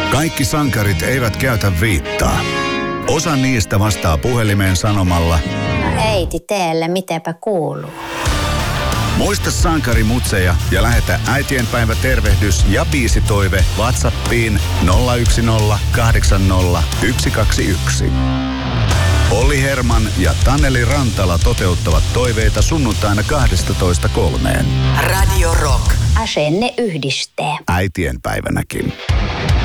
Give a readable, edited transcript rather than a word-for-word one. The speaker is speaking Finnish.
Kaikki sankarit eivät käytä viittaa. Osa niistä vastaa puhelimeen sanomalla: äiti, teelle mitäpä kuuluu? Muista sankarimutseja ja lähetä äitienpäivätervehdys ja biisitoive WhatsAppiin 010 80 121. Olli Herman ja Taneli Rantala toteuttavat toiveita sunnuntaina 12:3. Radio Rock. Asenne yhdistää. Äitienpäivänäkin.